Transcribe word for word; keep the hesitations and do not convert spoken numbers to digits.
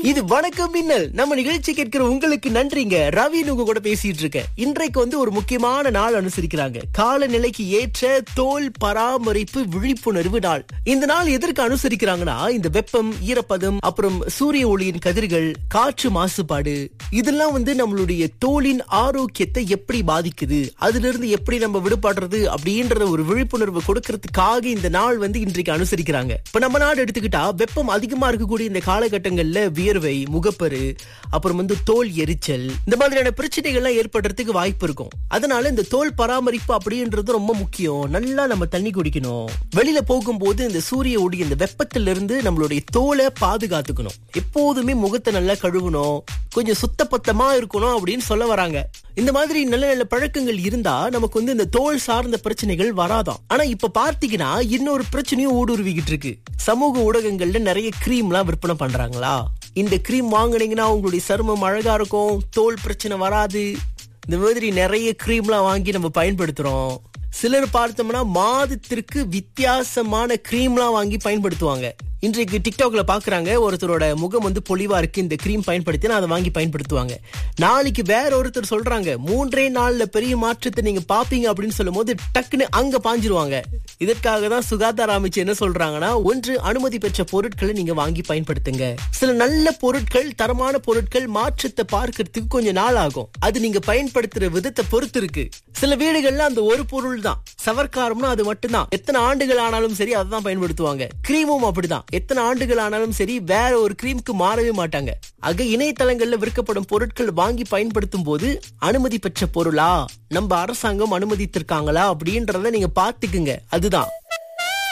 இது வணக்கம் மின்னல். நம்ம நிகழ்ச்சி கேட்கிற உங்களுக்கு நன்றிங்க. ரவி உங்க கூட பேசிட்டு இருக்கேன். இன்றைக்கு வந்து ஒரு முக்கியமான நாள் அனுசரிக்கிறாங்க. காலநிலைக்கு ஏற்ற தோல் பராமரிப்பு விழிப்புணர்வு நாள். இந்த நாள் எதற்கு அனுசரிக்கிறாங்கன்னா, இந்த வெப்பம், ஈரப்பதம், அப்புறம் சூரிய ஒளியின் கதிர்கள், காற்று மாசுபாடு, இதெல்லாம் வந்து நம்மளுடைய தோலின் ஆரோக்கியத்தை எப்படி பாதிக்குது, அதுல இருந்து எப்படி நம்ம விடுபடுறது அப்படின்ற ஒரு விழிப்புணர்வு கொடுக்கறதுக்காக இந்த நாள் வந்து இன்றைக்கு அனுசரிக்கிறாங்க. இப்ப நம்ம நாடு எடுத்துக்கிட்டா, வெப்பம் அதிகமா இருக்கக்கூடிய இந்த காலகட்டங்கள்ல வியர்வை, முகப்பரு, அப்புறம் வந்து தோல் எரிச்சல், இந்த மாதிரியான பிரச்சனைகள்லாம் ஏற்படுறதுக்கு வாய்ப்பு இருக்கும். அதனால இந்த தோல் பராமரிப்பு அப்படின்றது ரொம்ப முக்கியம். நல்லா நம்ம தண்ணி குடிக்கணும். வெளியில போகும்போது இந்த சூரிய ஒளி, இந்த வெப்பத்திலிருந்து நம்மளுடைய தோலை பாதுகாத்துக்கணும். எப்போதுமே முகத்தை நல்லா கழுவணும், கொஞ்சம் சுத்தபத்தமா இருக்கணும் அப்படின்னு சொல்ல வராங்க. இந்த மாதிரி நல்ல நல்ல பழக்கங்கள் இருந்தா நமக்கு வந்து இந்த தோல் சார்ந்த பிரச்சனைகள் வராதாம். ஆனா இப்ப பார்த்தீங்கன்னா இன்னொரு பிரச்சனையும் ஊடுருவிக்கிட்டு இருக்கு. சமூக ஊடகங்கள்ல நிறைய கிரீம் எல்லாம் விற்பனை பண்றாங்களா? இந்த கிரீம் வாங்குனீங்கன்னா உங்களுடைய சருமம் அழகா இருக்கும், தோல் பிரச்சனை வராது. இந்த மாதிரி நிறைய கிரீம்லாம் வாங்கி நம்ம பயன்படுத்துறோம். சிலர் பார்த்தோம்னா மாதத்திற்கு வித்தியாசமான கிரீம்லாம் வாங்கி பயன்படுத்துவாங்க. இன்றைக்கு டிக்டாக்ல பாக்குறாங்க, ஒருத்தரோட முகம் வந்து பொலிவா இருக்கு, இந்த கிரீம் பயன்படுத்தி அதை வாங்கி பயன்படுத்துவாங்க. நாளைக்கு வேற ஒருத்தர் சொல்றாங்க, மூன்றே நாள்ல பெரிய மாற்றத்தை நீங்க பாப்பீங்க அப்படின்னு சொல்லும் போது டக்குன்னு அங்க பாஞ்சிருவாங்க. இதற்காக தான் சுகாதார அமைச்சு என்ன சொல்றாங்கன்னா, ஒன்று, அனுமதி பெற்ற பொருட்களை நீங்க வாங்கி பயன்படுத்துங்க. சில நல்ல பொருட்கள், தரமான பொருட்கள் மாற்றத்தை பார்க்கறதுக்கு கொஞ்சம் நாள் ஆகும். அது நீங்க பயன்படுத்துற விதத்தை பொறுத்து இருக்கு. சில வீடுகள்ல அந்த ஒரு பொருள் தான், சவர்க்காரம்னா அது மட்டும்தான். எத்தனை ஆண்டுகள் ஆனாலும் சரி அதான் பயன்படுத்துவாங்க. கிரீமும் அப்படிதான், எத்தனை ஆண்டுகள் ஆனாலும் சரி வேற ஒரு கிரீமுக்கு மாறவே மாட்டாங்க. ஆக இணையதளங்கள்ல விற்கப்படும் பொருட்கள் வாங்கி பயன்படுத்தும் போது அனுமதி பெற்ற பொருளா, நம்ம அரசாங்கம் அனுமதித்திருக்காங்களா அப்படின்றத நீங்க பாத்துக்குங்க. அதுதான்